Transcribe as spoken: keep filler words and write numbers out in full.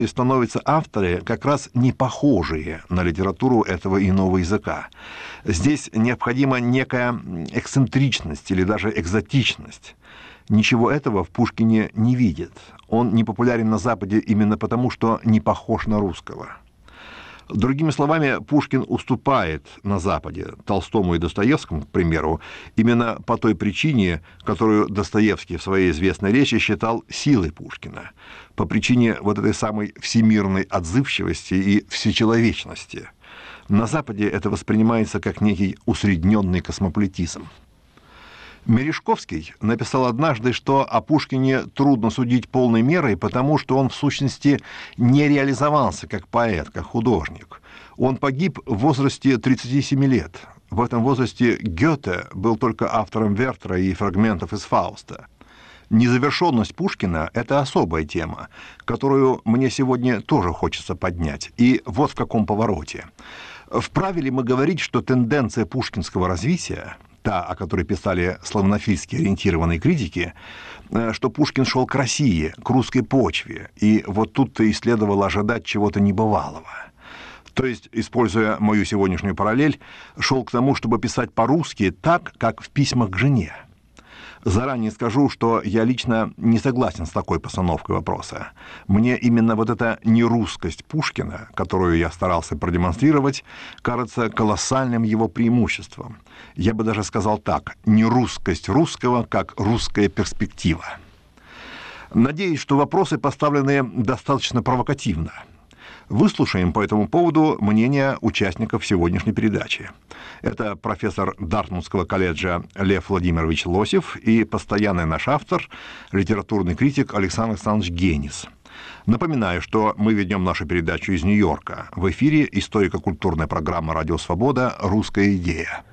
И становятся авторы, как раз не похожие на литературу этого иного языка. Здесь необходима некая эксцентричность или даже экзотичность. Ничего этого в Пушкине не видит. Он не популярен на Западе именно потому, что не похож на русского. Другими словами, Пушкин уступает на Западе Толстому и Достоевскому, к примеру, именно по той причине, которую Достоевский в своей известной речи считал силой Пушкина, по причине вот этой самой всемирной отзывчивости и всечеловечности. На Западе это воспринимается как некий усредненный космополитизм. Мережковский написал однажды, что о Пушкине трудно судить полной мерой, потому что он, в сущности, не реализовался как поэт, как художник. Он погиб в возрасте тридцати семи лет. В этом возрасте Гёте был только автором Вертера и фрагментов из Фауста. Незавершенность Пушкина – это особая тема, которую мне сегодня тоже хочется поднять. И вот в каком повороте. Вправе ли мы говорить, что тенденция пушкинского развития, та, о которой писали славянофильски ориентированные критики, что Пушкин шел к России, к русской почве, и вот тут-то и следовало ожидать чего-то небывалого. То есть, используя мою сегодняшнюю параллель, шел к тому, чтобы писать по-русски так, как в письмах к жене. Заранее скажу, что я лично не согласен с такой постановкой вопроса. Мне именно вот эта нерусскость Пушкина, которую я старался продемонстрировать, кажется колоссальным его преимуществом. Я бы даже сказал так: нерусскость русского как русская перспектива. Надеюсь, что вопросы поставлены достаточно провокативно. Выслушаем по этому поводу мнение участников сегодняшней передачи. Это профессор Дартмутского колледжа Лев Владимирович Лосев и постоянный наш автор, литературный критик Александр Александрович Генис. Напоминаю, что мы ведем нашу передачу из Нью-Йорка. В эфире историко-культурная программа «Радио Свобода. Русская идея».